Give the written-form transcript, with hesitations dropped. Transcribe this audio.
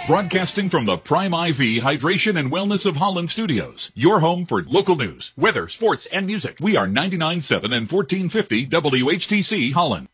Broadcasting from the Prime IV Hydration and Wellness of Holland Studios. Your home for local news, weather, sports, and music. We are 99.7 and 1450 WHTC Holland.